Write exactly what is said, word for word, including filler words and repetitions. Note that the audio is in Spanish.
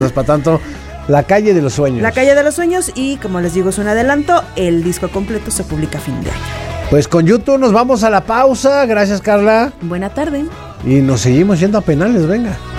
No es para tanto. La calle de los sueños. La calle de los sueños y, como les digo, es un adelanto. El disco completo se publica a fin de año. Pues con YouTube nos vamos a la pausa. Gracias, Carla. Buena tarde. Y nos seguimos yendo a penales, venga.